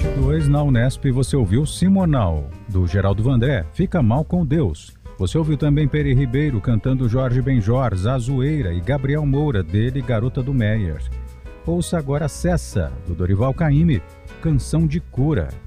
2022, na Unesp, você ouviu Simonal, do Geraldo Vandré, Fica Mal com Deus. Você ouviu também Peri Ribeiro cantando Jorge Benjor, Zazueira, e Gabriel Moura, dele Garota do Meyer. Ouça agora Cessa, do Dorival Caymmi, Canção de Cura.